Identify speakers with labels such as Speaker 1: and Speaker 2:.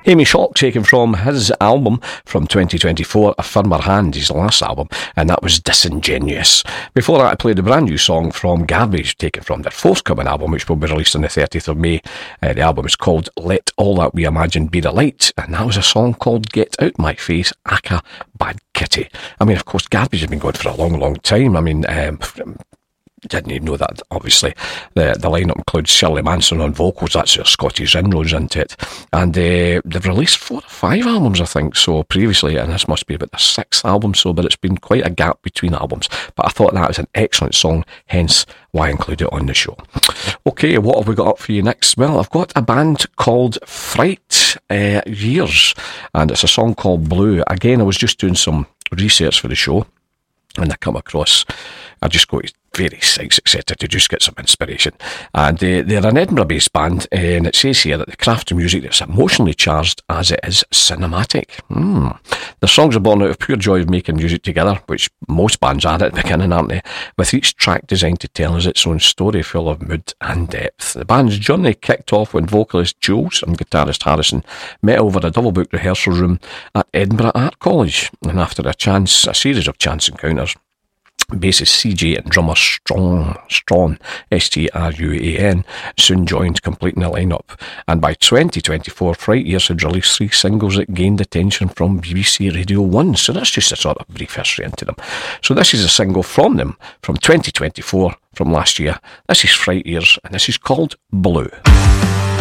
Speaker 1: Amy Shock, taken from his album from 2024, A Firmer Hand, his last album, and that was Disingenuous. Before that, I played a brand new song from Garbage, taken from their forthcoming album, which will be released on the 30th of May. The album is called Let All That We Imagine Be the Light, and that was a song called Get Out My Face, Aka Bad Kitty. I mean, of course, Garbage have been going for a long, long time. I mean, didn't even know that, obviously. The lineup includes Shirley Manson on vocals, that's where Scotty's Inroads into it. And they've released 4 or 5 albums, I think, so previously, and this must be about the 6th album, so, but it's been quite a gap between albums. But I thought that was an excellent song, hence why I include it on the show. Okay, what have we got up for you next? Well, I've got a band called Fright Years, and it's a song called Blue. Again, I was just doing some research for the show, and I come across, I just go to various sites, etc., to just get some inspiration. And they're an Edinburgh-based band, and it says here that the craft of music is emotionally charged as it is cinematic. The songs are born out of pure joy of making music together, which most bands are at the beginning, aren't they? With each track designed to tell us its own story, full of mood and depth. The band's journey kicked off when vocalist Jules and guitarist Harrison met over a double-booked rehearsal room at Edinburgh Art College, and after a series of chance encounters, bassist CJ and drummer Strawn, Struan, soon joined, completing the lineup. And by 2024, Fright Years had released 3 singles that gained attention from BBC Radio 1. So that's just a sort of brief history into them. So this is a single from them from 2024, from last year. This is Fright Years, and this is called Blue.